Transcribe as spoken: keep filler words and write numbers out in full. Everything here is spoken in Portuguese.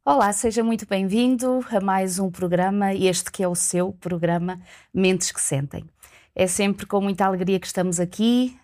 Olá, seja muito bem-vindo a mais um programa, este que é o seu programa Mentes que Sentem. É sempre com muita alegria que estamos aqui